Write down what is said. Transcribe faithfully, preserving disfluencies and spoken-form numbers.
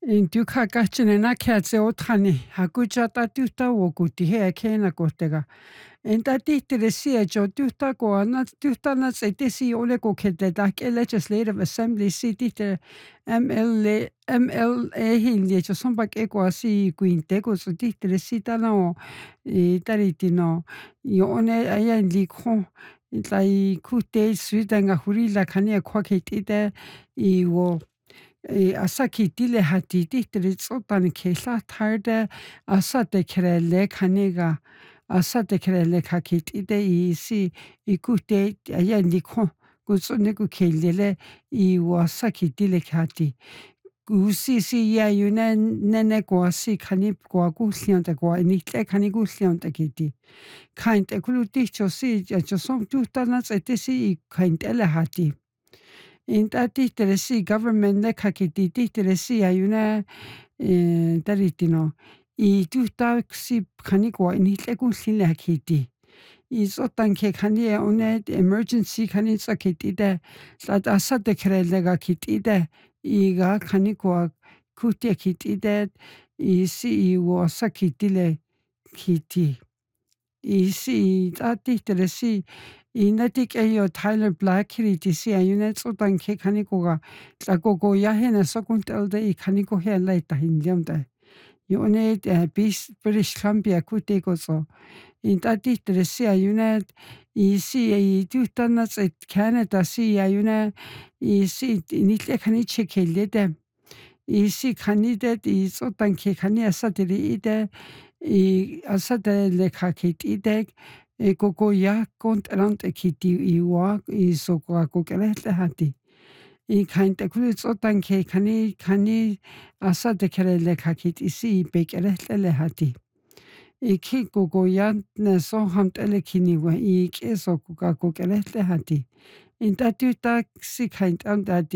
Intuka kachine kiatse otrani hakucha tatuta wokuti he kena kotega. Entati teresia jo tuta ko na tuta na tsi ole ko kete da ke legislative assembly city te M L A M L A hindi jo somba ke ko asi kuinte ko so ti teresita no i tariti no yo one aya likho itlai kute swidanga hurila kania kwa ketite I wo e asaki tile hati titri tsotan kela tarde asate krele kaniga asate krele kakit ide isi ikute ayandiko kutsone ku kelele I wasaki tile kati gusi si ya yuna nene ko si kani ko gusliante ko ni tle kani gusliante kiti kainte kuluti chosi jo som tutana tsetesi kaintele hati Intati teresi government ne kakititi teresi ayuna eh taritino I tuta si kaniko ni tlekunsile hakiti I sotan ke kanie one emergency kani sakitide sat asate krelega kitide I ga kaniko kutia kitide I si wo sakitile kiti I si tati teresi inatik ayo Tyler Black kiriti si ayuna sotan ke kanikoga tlagogo yahena sokuntalde I kaniko he laita hindiamda yone bis British Columbia kuteko so intati teresi ayuna I si I tutana tset Canada si ayuna I si nitle kani chekelede I si kanide I sotan ke kani asatiri ide I asate lekakit idek e koko ya kont rant ekiti I wa I soko kokelete hati I kainte kulit sotan ke kani kani asate kerele kakit isi bekelete hati I ki koko ya ne so hamtele kini wa I keso koka kokelete hati intatuta si kaint am